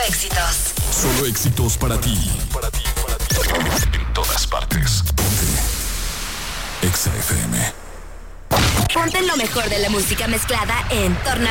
éxitos. Solo éxitos para ti. En todas partes. Ponte Exa FM. Ponte lo mejor de la música mezclada en Torna